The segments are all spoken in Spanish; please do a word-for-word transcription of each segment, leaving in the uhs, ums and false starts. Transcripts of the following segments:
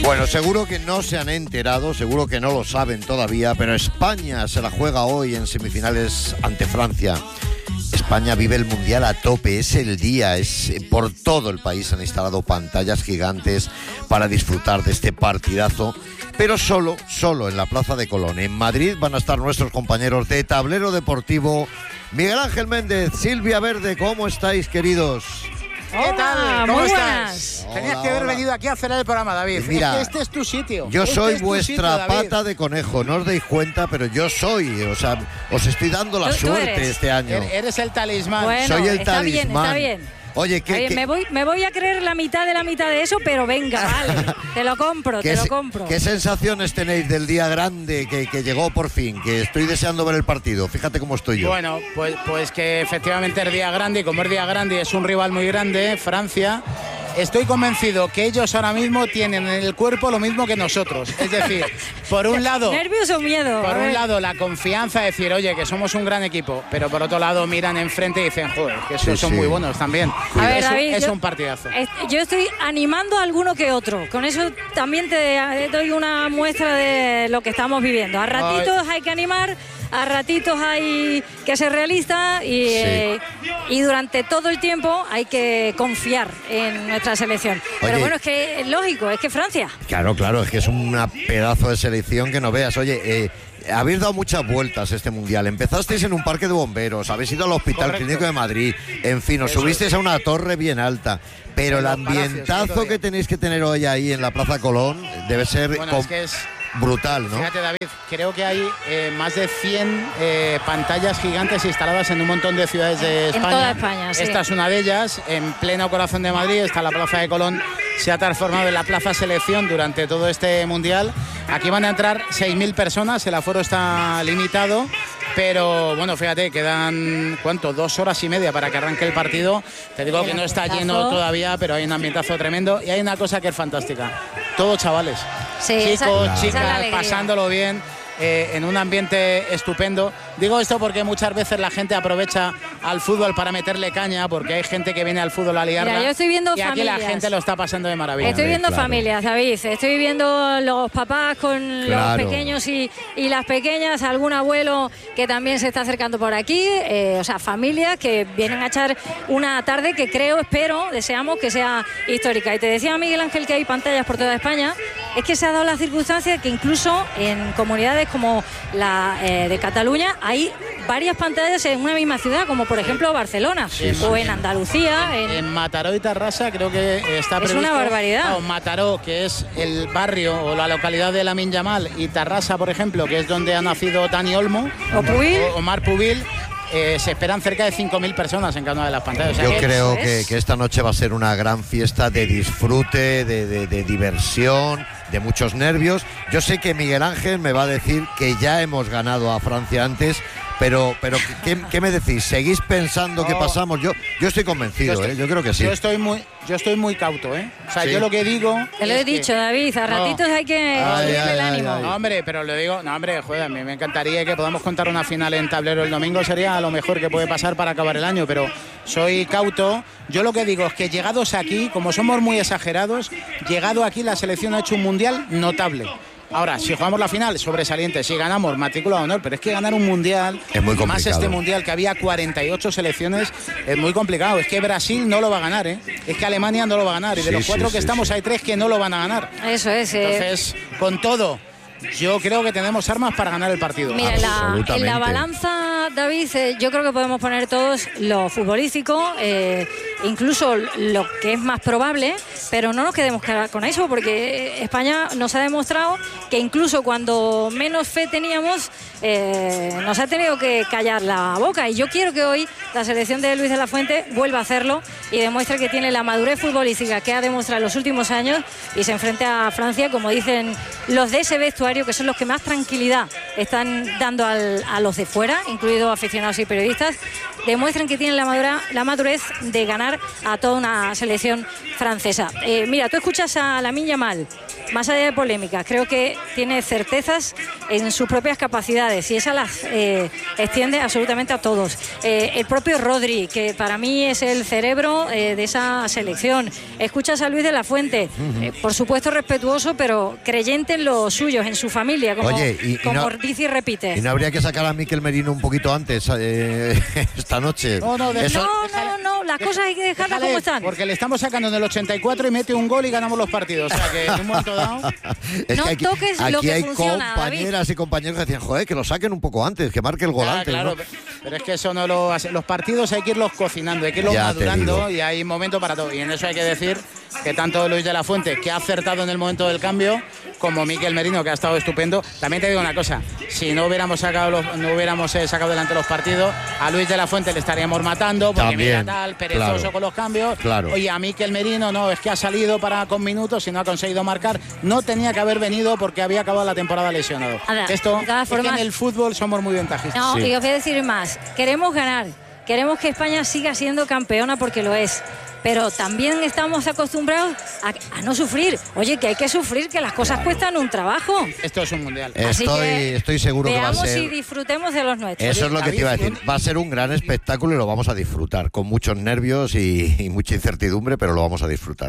Bueno, seguro que no se han enterado, seguro que no lo saben todavía, pero España se la juega hoy en semifinales ante Francia. España vive el Mundial a tope, es el día, es por todo el país han instalado pantallas gigantes para disfrutar de este partidazo, pero solo, solo en la Plaza de Colón. En Madrid van a estar nuestros compañeros de Tablero Deportivo, Miguel Ángel Méndez, Silvia Verde. ¿Cómo estáis, queridos? ¿Qué tal? ¿Cómo estás? Hola, Tenías que haber hola. venido aquí a hacer el programa, David. Mira, es que este es tu sitio. Yo Este soy es tu vuestra sitio, David. pata de conejo, no os dais cuenta, pero yo soy, o sea, os estoy dando la Tú- tú suerte eres. este año. Er- Eres el talismán. Bueno, Soy el está bien, talismán. está bien. Oye, ¿qué, Oye, qué- me, voy, me voy a creer la mitad de la mitad de eso, pero venga, vale. Te lo compro, qué te lo se- compro. ¿Qué sensaciones tenéis del día grande que, que llegó por fin? Que estoy deseando ver el partido. Fíjate cómo estoy yo. Bueno, pues, pues que efectivamente es día grande, y como es día grande y es un rival muy grande, Francia, estoy convencido que ellos ahora mismo tienen en el cuerpo lo mismo que nosotros. Es decir, por un lado... ¿Nervios o miedo? Por A un ver. lado, la confianza de decir, oye, que somos un gran equipo, pero por otro lado, miran enfrente y dicen, joder, que estos Sí, son sí. muy buenos también. A ver, es un- David, es yo- un partidazo. Es- Yo estoy animando a alguno que otro. Con eso también te eh, doy una muestra de lo que estamos viviendo. A ratitos hay que animar, a ratitos hay que ser realista y, Sí. eh, y durante todo el tiempo hay que confiar en nuestra selección. Pero Oye. bueno, es que es lógico, es que Francia. Claro, claro, es que es un pedazo de selección que no veas. Oye, eh, habéis dado muchas vueltas este Mundial. Empezasteis en un parque de bomberos, habéis ido al Hospital Correcto. Clínico de Madrid, en fin, os Eso subisteis a una torre bien alta. Pero En el los palacios, ambientazo otro día. que tenéis que tener hoy ahí en la Plaza Colón debe ser Bueno, com- es que es... brutal, ¿no? Fíjate, David, creo que hay eh, más de cien eh, pantallas gigantes instaladas en un montón de ciudades de En España. toda España, sí. Esta es una de ellas, en pleno corazón de Madrid, está la Plaza de Colón, se ha transformado en la Plaza Selección durante todo este Mundial. Aquí van a entrar seis mil personas, el aforo está limitado, pero bueno, fíjate, quedan, ¿cuánto? Dos horas y media para que arranque el partido. Te digo El que no está ambientazo. lleno todavía, pero hay un ambientazo tremendo y hay una cosa que es fantástica. Todos chavales. Sí, esa- Chicos, esa es la chicas, alegría. pasándolo bien, eh, en un ambiente estupendo. Digo esto porque muchas veces la gente aprovecha al fútbol para meterle caña, porque hay gente que viene al fútbol a liarla. Mira, yo estoy viendo y aquí la familias. gente lo está pasando de maravilla. Estoy viendo claro. familias, David. Estoy viendo los papás con Claro. los pequeños y, y las pequeñas, algún abuelo que también se está acercando por aquí. eh, o sea, familias que vienen a echar una tarde que creo, espero, deseamos que sea histórica. Y te decía Miguel Ángel que hay pantallas por toda España. Es que se ha dado la circunstancia que incluso en comunidades como la eh, de Cataluña hay varias pantallas en una misma ciudad, como por ejemplo Barcelona o en Andalucía. En... En Mataró y Tarrasa creo que está Es previsto... una barbaridad. No, Mataró, que es el barrio o la localidad de Lamine Yamal, y Tarrasa, por ejemplo, que es donde ha nacido Dani Olmo, O Pubil. o Omar Pubil, eh, se esperan cerca de cinco mil personas en cada una de las pantallas. O sea Yo que- creo eso que, es. que esta noche va a ser una gran fiesta de disfrute, de, de- de diversión, de muchos nervios. Yo sé que Miguel Ángel me va a decir que ya hemos ganado a Francia antes, pero, pero ¿qué, qué me decís? ¿Seguís pensando que No. pasamos? Yo, yo estoy convencido, Yo estoy- ¿eh? Yo creo que sí. Yo estoy muy, yo estoy muy cauto, ¿eh? O sea, Sí. yo lo que digo. Te lo he es que- dicho, David, a No. ratitos hay que Ay, subirle ay, el ay, ánimo. ay. No, hombre, pero lo digo, no, hombre, joder, a mí me encantaría que podamos contar una final en tablero el domingo, sería lo mejor que puede pasar para acabar el año, pero soy cauto. Yo lo que digo es que llegados aquí, como somos muy exagerados, llegado aquí la selección ha hecho un mundial notable. Ahora, si jugamos la final, sobresaliente, si ganamos, matrícula de honor, pero es que ganar un mundial, Es muy más complicado. este mundial que había cuarenta y ocho selecciones, es muy complicado. Es que Brasil no lo va a ganar, ¿eh? Es que Alemania no lo va a ganar, y de Sí, los cuatro sí, que sí, estamos sí. hay tres que no lo van a ganar. Eso es. eh, Entonces, con todo, yo creo que tenemos armas para ganar el partido. Mira, en la, en Absolutamente. la balanza, David, eh, yo creo que podemos poner todos lo futbolístico, eh, incluso lo que es más probable, pero no nos quedemos ca- con eso, porque España nos ha demostrado que incluso cuando menos fe teníamos, eh, nos ha tenido que callar la boca. Y yo quiero que hoy la selección de Luis de la Fuente vuelva a hacerlo y demuestre que tiene la madurez futbolística que ha demostrado en los últimos años y se enfrente a Francia, como dicen los de ese vestuario, que son los que más tranquilidad están dando al- a los de fuera, incluidos aficionados y periodistas, demuestran que tienen la, madura, la madurez de ganar a toda una selección francesa. Eh, mira, tú escuchas a Lamine Yamal más allá de polémicas, creo que tiene certezas en sus propias capacidades y esas las eh, extiende absolutamente a todos. Eh, el propio Rodri, que para mí es el cerebro eh, de esa selección. Escuchas a Luis de la Fuente, uh-huh. eh, por supuesto respetuoso, pero creyente en los suyos, en su familia, como, Oye, y, y como no, dice y repite. ¿Y no habría que sacar a Mikel Merino un poquito antes eh, esta noche? No, no, de, Eso, no, déjale, no, no, las cosas hay que dejarlas déjale, como están. Porque le estamos sacando en el ochenta y cuatro y mete un gol y ganamos los partidos. O sea que en un momento dado... es no que aquí, toques aquí lo que hay funciona, compañeras David. y compañeros que decían, joder, que lo saquen un poco antes, que marque el gol Ah, antes, claro, ¿no? Pero es que eso no lo hace. Los partidos hay que irlos cocinando, hay que irlos Ya te madurando digo. y hay momento para todo. Y en eso hay que decir que tanto Luis de la Fuente, que ha acertado en el momento del cambio, como Mikel Merino, que ha estado estupendo. También te digo una cosa, si no hubiéramos sacado los, no hubiéramos eh, sacado delante los partidos, a Luis de la Fuente le estaríamos matando, porque También, mira tal, perezoso claro. con los cambios. Claro. Oye, a Mikel Merino no, es que ha salido para con minutos y no ha conseguido marcar. No tenía que haber venido porque había acabado la temporada lesionado. Ahora, Esto de todas es que formas- en el fútbol somos muy ventajistas. No, Sí. y os voy a decir más. Queremos ganar. Queremos que España siga siendo campeona porque lo es. Pero también estamos acostumbrados a, a no sufrir. Oye, que hay que sufrir, que las cosas Claro. cuestan un trabajo. Esto es un mundial. Así Estoy, que estoy seguro que va a veamos ser... y disfrutemos de los nuestros. Eso es lo que te iba a decir. Va a ser un gran espectáculo y lo vamos a disfrutar, con muchos nervios y, y mucha incertidumbre, pero lo vamos a disfrutar.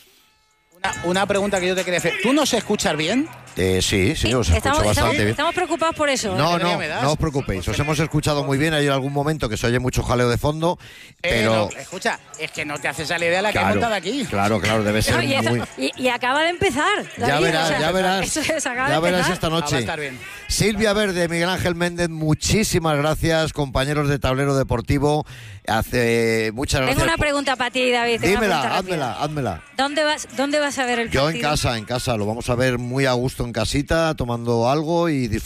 Una, una pregunta que yo te quería hacer. ¿Tú nos escuchas bien? Eh, sí, sí, os escucho estamos, bastante estamos, bien. estamos preocupados por eso. No, ¿Qué no, idea me das? no os preocupéis. Os hemos escuchado muy bien. Hay algún momento que se oye mucho jaleo de fondo, pero... Eh, no, escucha, es que no te haces a la idea la que he claro, montado aquí. claro, claro, debe ser No, y, eso- muy... y- y acaba de empezar. Ya David, verás, o sea, ya verás. eso es, acaba Ya de verás empezar. esta Ah, va a noche. estar bien. Silvia Verde, Miguel Ángel Méndez, muchísimas gracias, compañeros de Tablero Deportivo. Hace muchas gracias. Tengo una por- pregunta para ti, David. tengo una Dímela, pregunta rápida. házmela, házmela. ¿Dónde vas, ¿Dónde vas a ver el Yo partido? en casa, en casa, lo vamos a ver muy a gusto en casita, tomando algo y disfrutando.